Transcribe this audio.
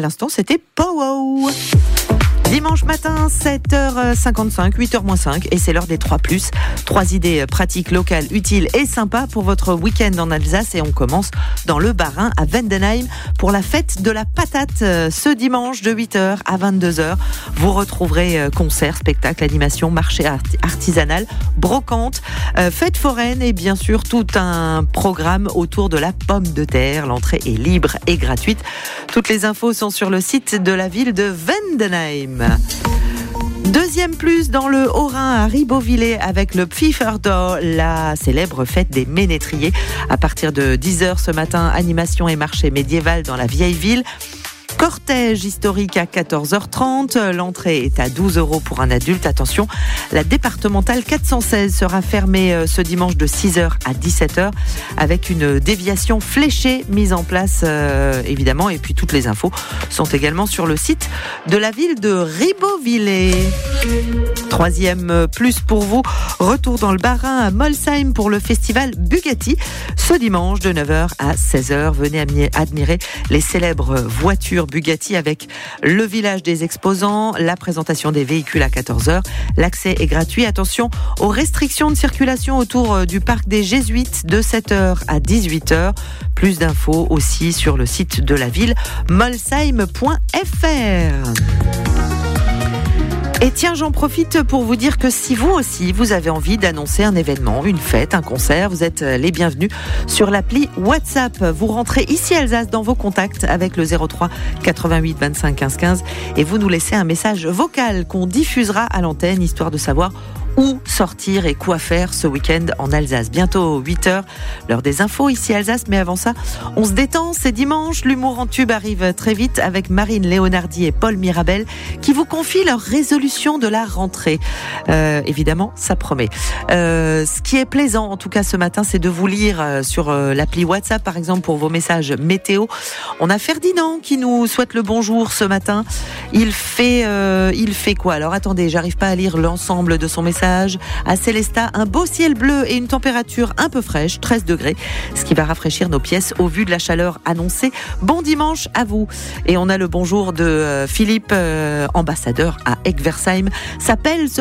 l'instant, c'était Pow. Dimanche matin, 7h55, 8h-5, et c'est l'heure des 3+. 3 idées pratiques, locales, utiles et sympas pour votre week-end en Alsace. Et on commence dans le Bas-Rhin, à Vendenheim, pour la fête de la patate. Ce dimanche, de 8h à 22h, vous retrouverez concerts, spectacles, animations, marché artisanal, brocante, fête foraine et bien sûr tout un programme autour de la pomme de terre. L'entrée est libre et gratuite. Toutes les infos sont sur le site de la ville de Vendenheim. Deuxième plus dans le Haut-Rhin à Ribeauvillé avec le Pfifferdo, la célèbre fête des ménétriers. À partir de 10h ce matin, animation et marché médiéval dans la vieille ville. Cortège historique à 14h30. L'entrée est à 12 € pour un adulte. Attention, la départementale 416 sera fermée ce dimanche de 6h à 17h avec une déviation fléchée mise en place évidemment. Et puis toutes les infos sont également sur le site de la ville de Ribeauvillé. Troisième plus pour vous, retour dans le Bas-Rhin à Molsheim pour le festival Bugatti. Ce dimanche de 9h à 16h, venez admirer les célèbres voitures Bugatti avec le village des exposants, la présentation des véhicules à 14h. L'accès est gratuit. Attention aux restrictions de circulation autour du parc des Jésuites de 7h à 18h. Plus d'infos aussi sur le site de la ville molsheim.fr. Et tiens, j'en profite pour vous dire que si vous aussi, vous avez envie d'annoncer un événement, une fête, un concert, vous êtes les bienvenus sur l'appli WhatsApp. Vous rentrez ici Alsace dans vos contacts avec le 03 88 25 15 15 et vous nous laissez un message vocal qu'on diffusera à l'antenne, histoire de savoir où sortir et quoi faire ce week-end en Alsace. Bientôt 8h, l'heure des infos ici Alsace, mais avant ça, on se détend, c'est dimanche, l'humour en tube arrive très vite avec Marine Léonardi et Paul Mirabel qui vous confient leur résolution de la rentrée. Évidemment, ça promet. Ce qui est plaisant en tout cas ce matin, c'est de vous lire sur l'appli WhatsApp par exemple pour vos messages météo. On a Ferdinand qui nous souhaite le bonjour ce matin. Il fait quoi? Alors attendez, j'arrive pas à lire l'ensemble de son message. À Célestat, un beau ciel bleu et une température un peu fraîche, 13 degrés, ce qui va rafraîchir nos pièces au vu de la chaleur annoncée. Bon dimanche à vous. Et on a le bonjour de Philippe, ambassadeur à Egversheim. S'appelle